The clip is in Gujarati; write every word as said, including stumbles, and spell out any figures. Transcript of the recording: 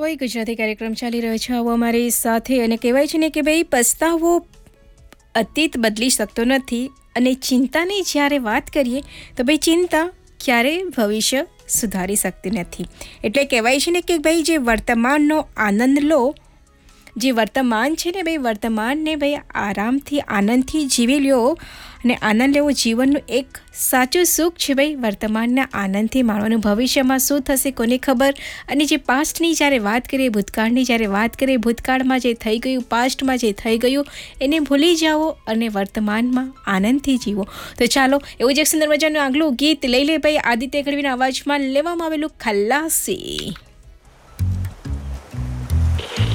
ભાઈ ગુજરાતી કાર્યક્રમ ચાલી રહ્યો છે આવો અમારી સાથે અને કહેવાય છે ને કે ભાઈ પસ્તાવો અતીત બદલી શકતો નથી અને ચિંતાની જ્યારે વાત કરીએ તો ભાઈ ચિંતા ક્યારેય ભવિષ્ય સુધારી શકતી નથી. એટલે કહેવાય છે ને કે ભાઈ જે વર્તમાનનો આનંદ લો, જે વર્તમાન છે ને ભાઈ વર્તમાનને ભાઈ આરામથી આનંદથી જીવી લ્યો અને આનંદ લેવો જીવનનું એક સાચું સુખ છે ભાઈ વર્તમાનના આનંદથી માણવાનું. ભવિષ્યમાં શું થશે કોને ખબર. અને જે પાસ્ટની જ્યારે વાત કરીએ, ભૂતકાળની જ્યારે વાત કરીએ, ભૂતકાળમાં જે થઈ ગયું, પાસ્ટમાં જે થઈ ગયું એને ભૂલી જાઓ અને વર્તમાનમાં આનંદથી જીવો. તો ચાલો એવું જ એક સુંદર મજાનું આગલું ગીત લઈ લે ભાઈ આદિત્ય ગઢવીના અવાજમાં લેવામાં આવેલું ખલાસી.